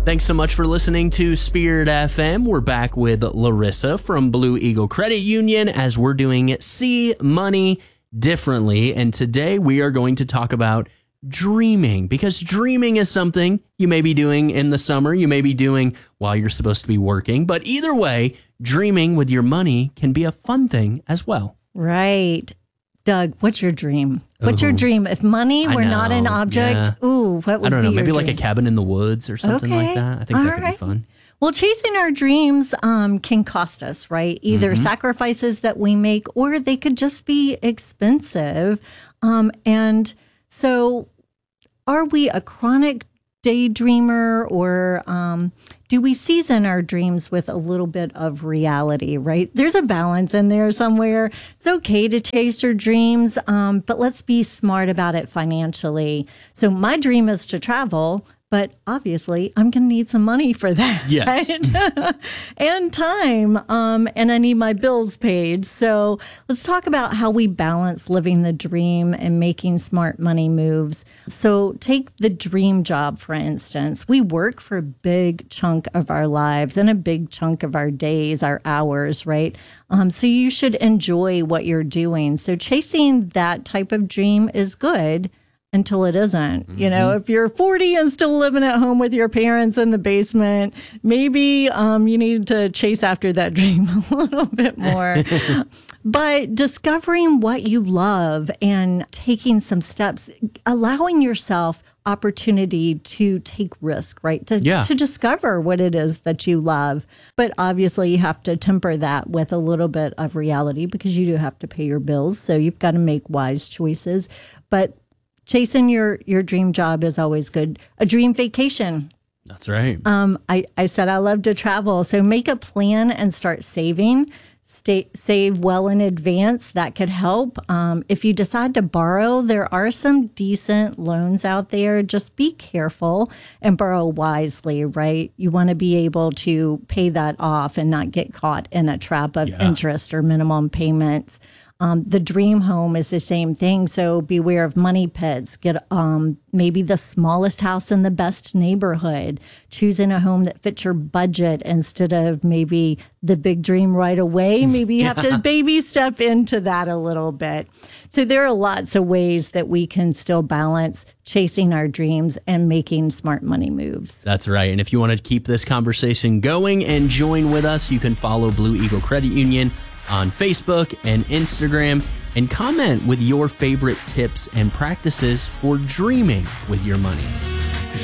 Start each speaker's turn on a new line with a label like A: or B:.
A: Thanks so much for listening to Spirit FM. We're back with Larissa from Blue Eagle Credit Union as we're doing See Money Differently. And today we are going to talk about dreaming, because dreaming is something you may be doing in the summer, you may be doing while you're supposed to be working. But either way, dreaming with your money can be a fun thing as well.
B: Right. Doug, what's your dream? What's your dream? If money were not an object, what would
A: I don't know,
B: be
A: maybe
B: your
A: like
B: dream?
A: a cabin in the woods or something like that. I think that could be fun.
B: Well, chasing our dreams can cost us, right? Either sacrifices that we make, or they could just be expensive. And so are we a chronic daydreamer, or do we season our dreams with a little bit of reality, right? There's a balance in there somewhere. It's okay to chase your dreams, but let's be smart about it financially. So my dream is to travel, but obviously I'm going to need some money for that.
A: Yes.
B: Right? And time, and I need my bills paid. So let's talk about how we balance living the dream and making smart money moves. So take the dream job, for instance. We work for a big chunk of our lives and a big chunk of our days, our hours, right? So you should enjoy what you're doing. So chasing that type of dream is good until it isn't. You know, if you're 40 and still living at home with your parents in the basement, maybe you need to chase after that dream a little bit more. But discovering what you love and taking some steps, allowing yourself opportunity to take risk, right? To discover what it is that you love. But obviously you have to temper that with a little bit of reality, because you do have to pay your bills. So you've got to make wise choices. But chasing your dream job is always good. A dream vacation.
A: That's right.
B: I said I love to travel. So make a plan and start saving. Save well in advance. That could help. If you decide to borrow, there are some decent loans out there. Just be careful and borrow wisely, right? You want to be able to pay that off and not get caught in a trap of interest or minimum payments. The dream home is the same thing. So beware of money pits. Get maybe the smallest house in the best neighborhood. Choosing a home that fits your budget instead of maybe the big dream right away. Maybe you have to baby step into that a little bit. So there are lots of ways that we can still balance chasing our dreams and making smart money moves.
A: That's right. And if you want to keep this conversation going and join with us, you can follow Blue Eagle Credit Union on Facebook and Instagram, and comment with your favorite tips and practices for dreaming with your money.